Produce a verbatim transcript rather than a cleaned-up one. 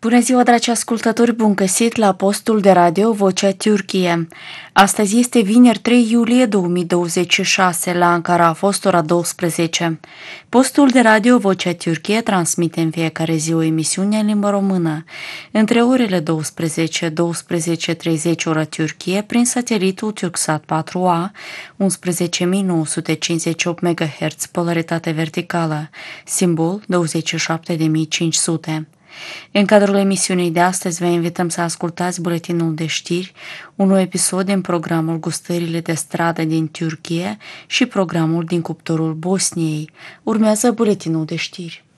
Bună ziua, dragi ascultători, bun găsit la postul de radio Vocea Türkiye. Astăzi este vineri trei iulie două mii douăzeci și șase, la Ankara a fost ora douăsprezece. Postul de radio Vocea Türkiye transmite în fiecare zi o emisiune în limba română. Între orele douăsprezece - douăsprezece treizeci ora Türkiye prin satelitul Turksat patru A, unsprezece mii nouă sute cincizeci și opt megahertz, polaritate verticală, simbol douăzeci și șapte de mii cinci sute. În cadrul emisiunii de astăzi vă invităm să ascultați buletinul de știri, un nou episod din programul Gustările de stradă din Turcie și programul din cuptorul Bosniei. Urmează buletinul de știri.